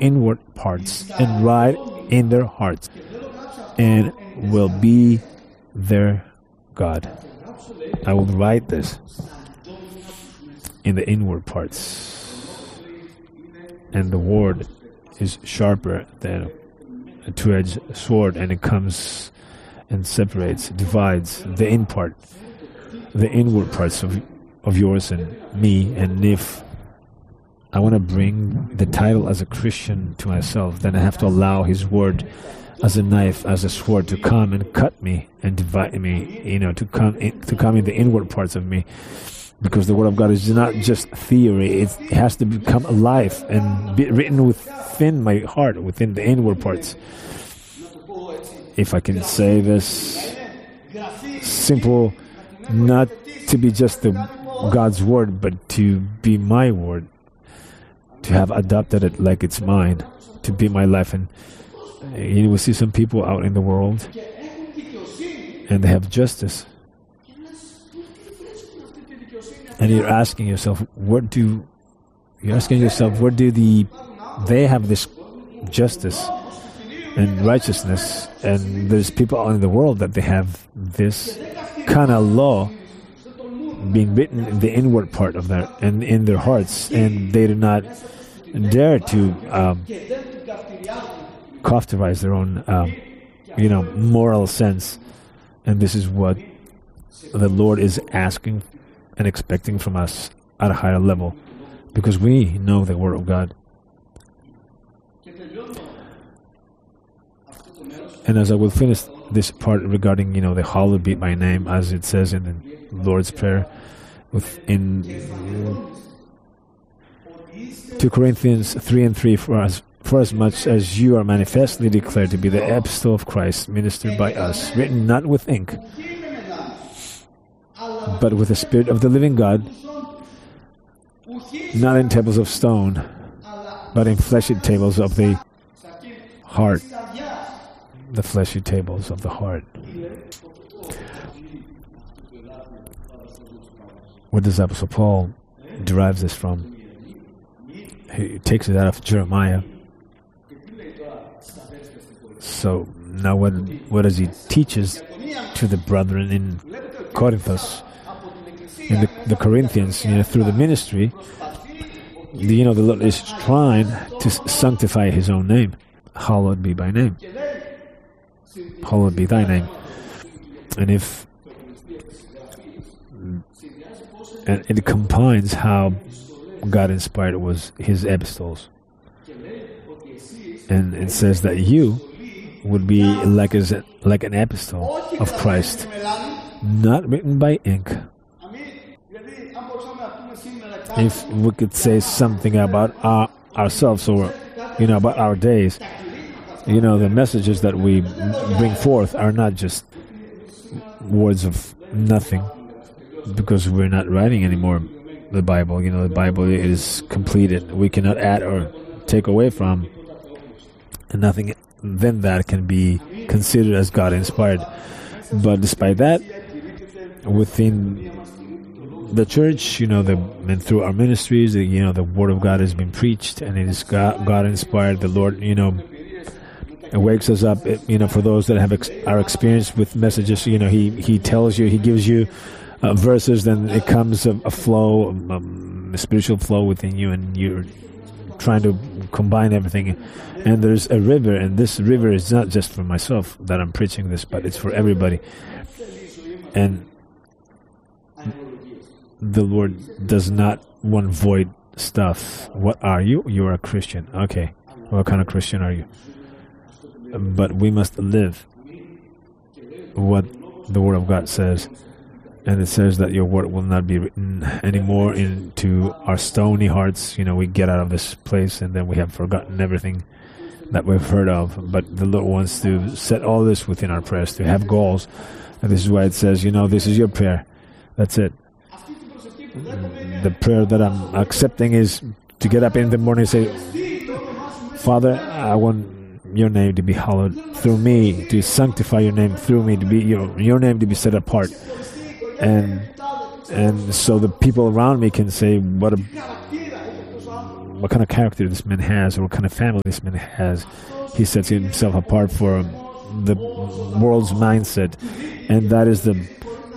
inward parts and write in their hearts, and will be their God. I will write this in the inward parts. And the word is sharper than a two-edged sword, and it comes and separates, divides the the inward parts of yours and me. And if I want to bring the title as a Christian to myself, then I have to allow His word as a knife, as a sword, to come and cut me and divide me, to come in the inward parts of me. Because the Word of God is not just theory, it has to become alive and be written within my heart, within the inward parts. If I can say this simple, not to be just God's Word, but to be my Word, to have adopted it like it's mine, to be my life. And you will see some people out in the world, and they have justice. And you're asking yourself, where do they have this justice and righteousness? And there's people out in the world that they have this kind of law being written in the inward part of their and in their hearts, and they do not dare to cauterize their own, moral sense. And this is what the Lord is asking and expecting from us at a higher level, because we know the Word of God. And as I will finish this part regarding, the hallowed be my name, as it says in the Lord's Prayer, in 2 Corinthians 3:3, for as much as you are manifestly declared to be the epistle of Christ, ministered by us, written not with ink, but with the Spirit of the living God, not in tables of stone, but in fleshy tables of the heart. The fleshy tables of the heart. Where does Apostle Paul derives this from? He takes it out of Jeremiah. So now what does he teaches to the brethren in Corinth, in the Corinthians, through the ministry? The Lord is trying to sanctify His own name. Hallowed be thy name. Hallowed be thy name. And it combines how God inspired was His epistles. And it says that you would be like an epistle of Christ, not written by ink. If we could say something about ourselves, or about our days, the messages that we bring forth are not just words of nothing, because we're not writing anymore the Bible. The Bible is completed. We cannot add or take away from, and nothing then that can be considered as God inspired. But despite that, within the church, and through our ministries, the Word of God has been preached, and it is God inspired. The Lord, it wakes us up. For those that are experienced with messages, He tells you, He gives you verses, then it comes a flow, a spiritual flow within you, and you're trying to combine everything. And there's a river, and this river is not just for myself that I'm preaching this, but it's for everybody. And the Lord does not want void stuff. What are you? You are a Christian. Okay. What kind of Christian are you? But we must live what the Word of God says. And it says that your word will not be written anymore into our stony hearts. We get out of this place, and then we have forgotten everything that we've heard of. But the Lord wants to set all this within our prayers, to have goals. And this is why it says, this is your prayer. That's it. The prayer that I'm accepting is to get up in the morning and say, Father, I want your name to be hallowed through me, to sanctify your name through me, to be your name to be set apart. And so the people around me can say, what what kind of character this man has, or what kind of family this man has. He sets himself apart for the world's mindset, and that is the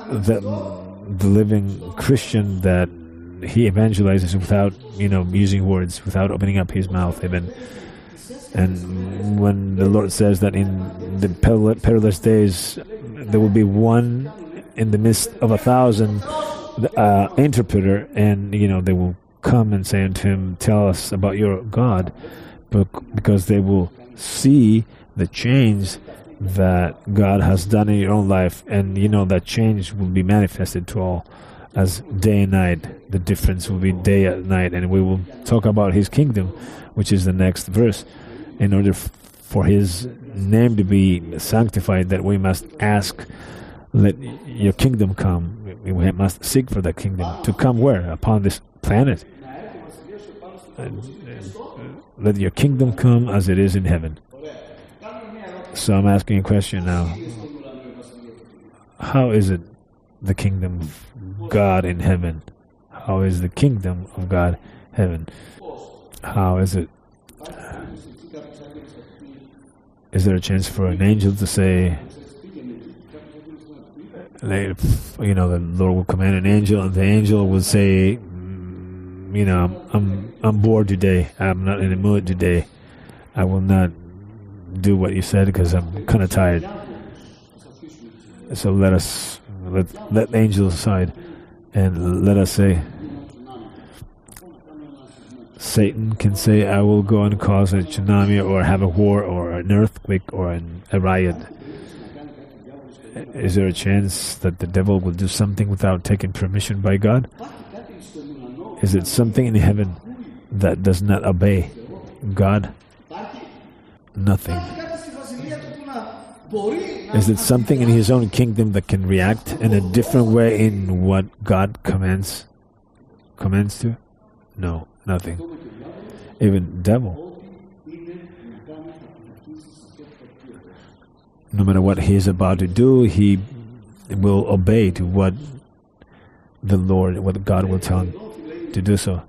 living Christian that he evangelizes without, using words, without opening up his mouth even. And when the Lord says that in the perilous days there will be one in the midst of 1,000 interpreter, and they will come and say unto him, tell us about your God, because they will see the change that God has done in your own life, and that change will be manifested to all as day and night. The difference will be day and night, and we will talk about his kingdom, which is the next verse. In order for his name to be sanctified, that we must ask, let your kingdom come. We must seek for that kingdom to come where? Upon this planet. Let your kingdom come as it is in heaven. So I'm asking a question now. How is it the kingdom of God in heaven? How is the kingdom of God heaven? How is it? Is there a chance for an angel to say, the Lord will command an angel, and the angel will say, I'm bored today. I'm not in the mood today. I will not do what you said because I'm kind of tired. So let the angel aside, and let us say, Satan can say, I will go and cause a tsunami, or have a war, or an earthquake, or a riot. Is there a chance that the devil will do something without taking permission by God? Is it something in heaven that does not obey God? Nothing. Is it something in his own kingdom that can react in a different way in what God commands to? No, nothing. Even devil. No matter what he is about to do, he will obey to what the Lord, what God will tell him to do so.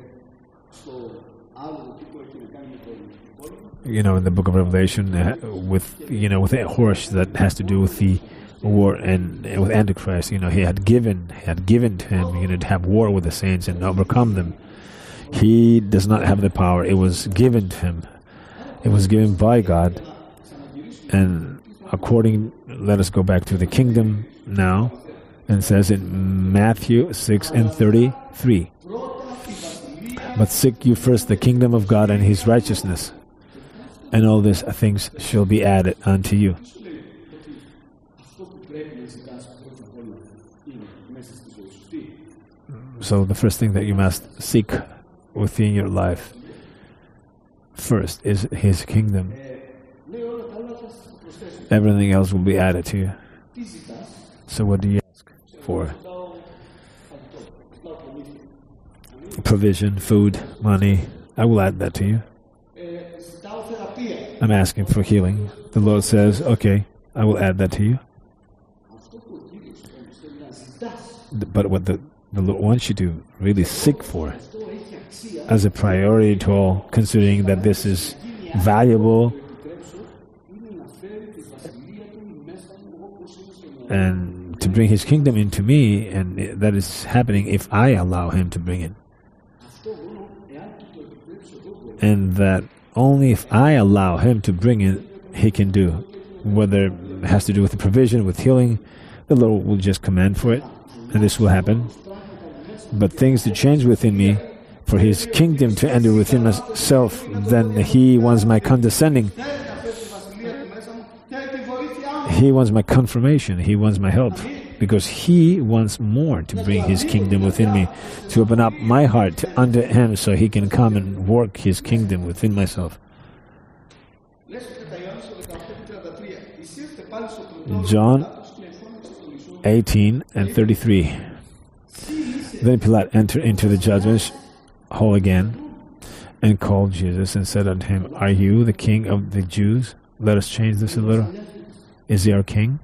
In the book of Revelation, with a horse that has to do with the war and with Antichrist, he had given to him, to have war with the saints and overcome them. He does not have the power. It was given to him. It was given by God. And let us go back to the kingdom now, and it says in Matthew 6:33, but seek you first the kingdom of God and his righteousness, and all these things shall be added unto you. So the first thing that you must seek within your life first is his kingdom. Everything else will be added to you. So what do you ask for? Provision, food, money. I will add that to you. I'm asking for healing. The Lord says, okay, I will add that to you. But what the Lord wants you to really seek for as a priority to all, considering that this is valuable and to bring his kingdom into me, and that is happening if I allow him to bring it. And that only if I allow him to bring it, he can do. Whether it has to do with the provision, with healing, the Lord will just command for it, and this will happen. But things to change within me, for his kingdom to enter within myself, then he wants my condescending. He wants my confirmation. He wants my help. Because he wants more to bring his kingdom within me, to open up my heart unto him so he can come and work his kingdom within myself. John 18:33. Then Pilate entered into the judgment hall again, and called Jesus, and said unto him, Are you the king of the Jews? Let us change this a little. Is he our king?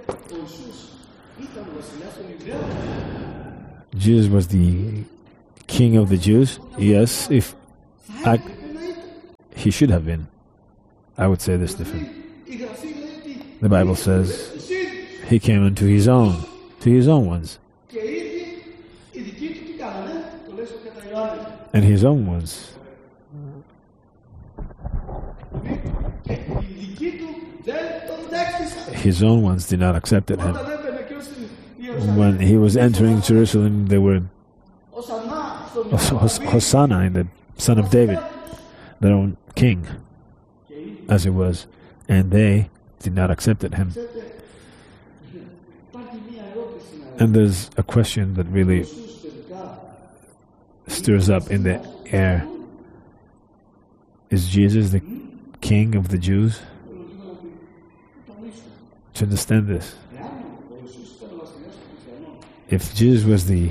Jesus was the king of the Jews? Yes, he should have been. I would say this different. The Bible says he came unto his own ones. And his own ones. His own ones did not accept him. When he was entering Jerusalem, they were Hosanna in the Son of David, their own king, as it was, and they did not accept him. And there's a question that really stirs up in the air. Is Jesus the King of the Jews? To understand this, if Jesus was the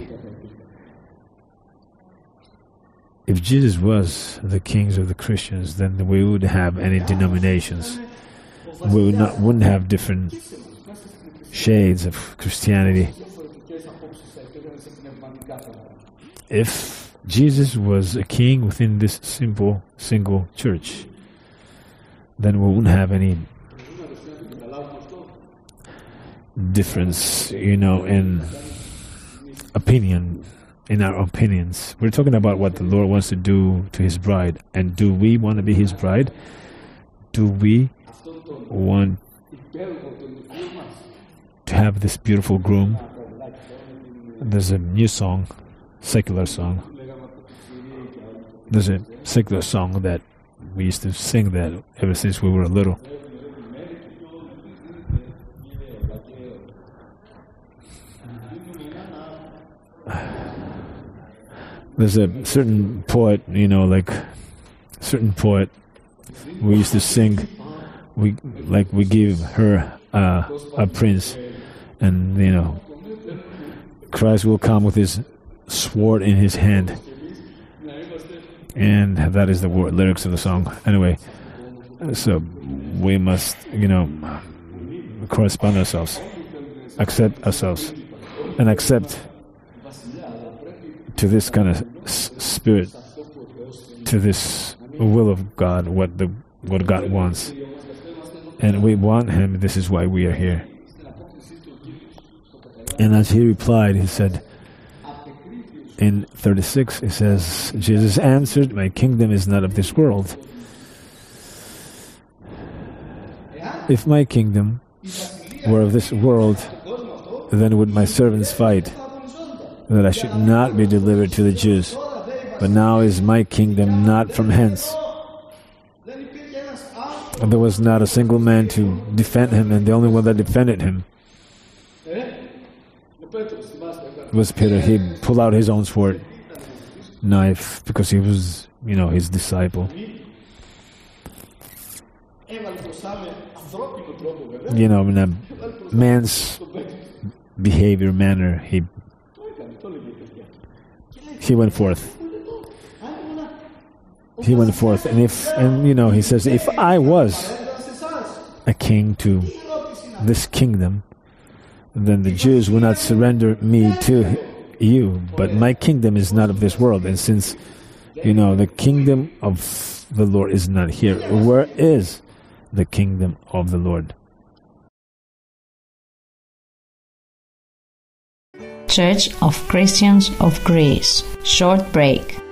kings of the Christians, then we wouldn't have any denominations. We wouldn't have different shades of Christianity. If Jesus was a king within this simple single church, then we wouldn't have any difference, in opinion, in our opinions. We're talking about what the Lord wants to do to His bride. And do we want to be His bride? Do we want to have this beautiful groom? There's a new song, secular song. There's a secular song that we used to sing that ever since we were little. There's a certain poet, certain poet we used to sing. We give her a prince, and Christ will come with his sword in his hand, and that is the lyrics of the song. Anyway, so we must correspond ourselves, accept ourselves, and accept to this kind of spirit, to this will of God, what God wants. And we want Him, this is why we are here. And as he replied, he said, in 36, it says, Jesus answered, "My kingdom is not of this world. If my kingdom were of this world, then would my servants fight, that I should not be delivered to the Jews. But now is my kingdom not from hence." And there was not a single man to defend him, and the only one that defended him was Peter. He pulled out his own sword, knife, because he was, his disciple. In a man's behavior, manner, he went forth. He went forth, and he says, if I was a king to this kingdom, then the Jews will not surrender me to you. But my kingdom is not of this world. And since, the kingdom of the Lord is not here, where is the kingdom of the Lord? Church of Christians of Greece. Short break.